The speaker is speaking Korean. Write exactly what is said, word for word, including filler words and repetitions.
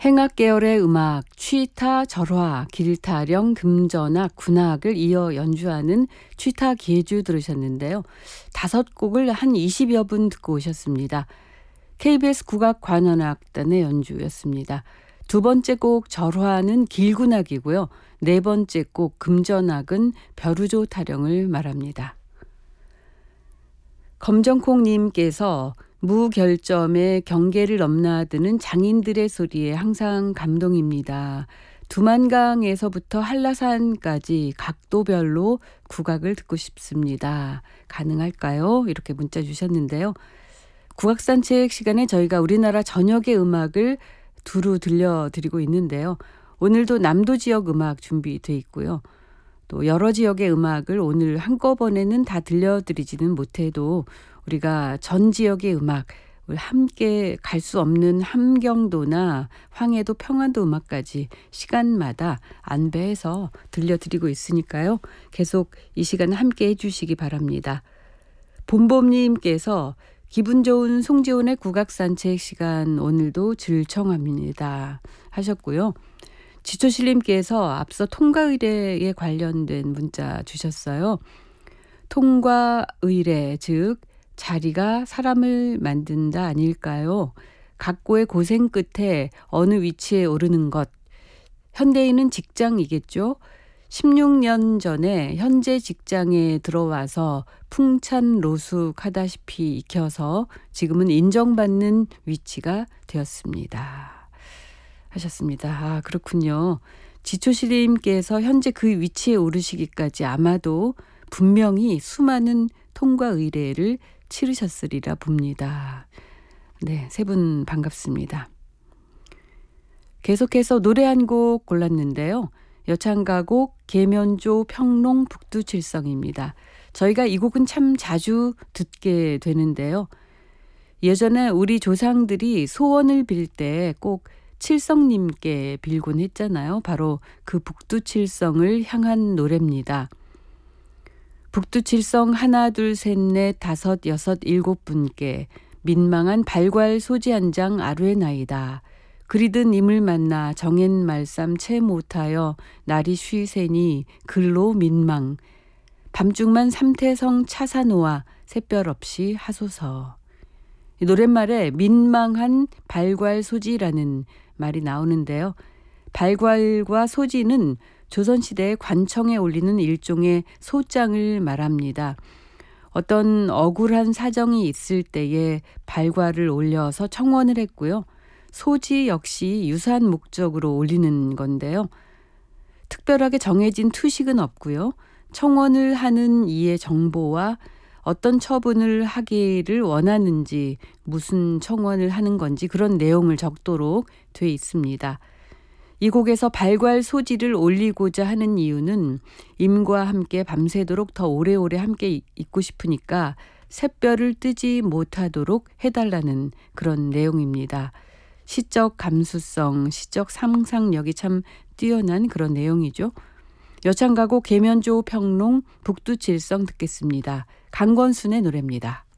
행악 계열의 음악, 취타, 절화, 길타령, 금전악, 군악을 이어 연주하는 취타 계주 들으셨는데요. 다섯 곡을 한 이십여 분 듣고 오셨습니다. 케이비에스 국악관현악단의 연주였습니다. 두 번째 곡 절화는 길군악이고요. 네 번째 곡 금전악은 벼루조 타령을 말합니다. 검정콩님께서 무결점의 경계를 넘나드는 장인들의 소리에 항상 감동입니다. 두만강에서부터 한라산까지 각도별로 국악을 듣고 싶습니다. 가능할까요? 이렇게 문자 주셨는데요. 국악산책 시간에 저희가 우리나라 전역의 음악을 두루 들려드리고 있는데요. 오늘도 남도 지역 음악 준비되어 있고요. 또 여러 지역의 음악을 오늘 한꺼번에는 다 들려드리지는 못해도 우리가 전 지역의 음악, 함께 갈 수 없는 함경도나 황해도, 평안도 음악까지 시간마다 안배해서 들려드리고 있으니까요. 계속 이 시간 함께 해주시기 바랍니다. 봄봄님께서 기분 좋은 송지훈의 국악산책 시간 오늘도 질청합니다 하셨고요. 지초실님께서 앞서 통과의례에 관련된 문자 주셨어요. 통과의례 즉 자리가 사람을 만든다 아닐까요? 각고의 고생 끝에 어느 위치에 오르는 것. 현대인은 직장이겠죠. 십육 년 전에 현재 직장에 들어와서 풍찬로숙하다시피 익혀서 지금은 인정받는 위치가 되었습니다. 하셨습니다. 아, 그렇군요. 지초실님께서 현재 그 위치에 오르시기까지 아마도 분명히 수많은 통과의례를 치르셨으리라 봅니다. 네, 세 분 반갑습니다. 계속해서 노래 한 곡 골랐는데요. 여창가곡 계면조 평농 북두칠성입니다. 저희가 이 곡은 참 자주 듣게 되는데요. 예전에 우리 조상들이 소원을 빌 때 꼭 칠성님께 빌곤 했잖아요. 바로 그 북두칠성을 향한 노래입니다. 북두칠성 하나 둘 셋 넷 다섯 여섯 일곱 분께 민망한 발괄 소지 한 장 아루의 나이다. 그리든 임을 만나 정엔 말쌈 채 못하여 날이 쉬세니 글로 민망. 밤중만 삼태성 차사노아 샛별 없이 하소서. 이 노랫말에 민망한 발괄 소지라는 말이 나오는데요. 발괄과 소지는 조선시대의 관청에 올리는 일종의 소장을 말합니다. 어떤 억울한 사정이 있을 때에 발괄을 올려서 청원을 했고요. 소지 역시 유사한 목적으로 올리는 건데요. 특별하게 정해진 투식은 없고요. 청원을 하는 이의 정보와 어떤 처분을 하기를 원하는지, 무슨 청원을 하는 건지 그런 내용을 적도록 돼 있습니다. 이 곡에서 발괄 소지를 올리고자 하는 이유는 임과 함께 밤새도록 더 오래오래 함께 있고 싶으니까 샛별을 뜨지 못하도록 해달라는 그런 내용입니다. 시적 감수성, 시적 상상력이 참 뛰어난 그런 내용이죠. 여창가곡 계면조 평농 북두칠성 듣겠습니다. 강건순의 노래입니다.